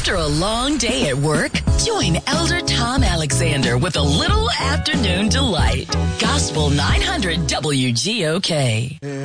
After a long day at work, join Elder Tom Alexander with a little afternoon delight. Gospel 900 WGOK.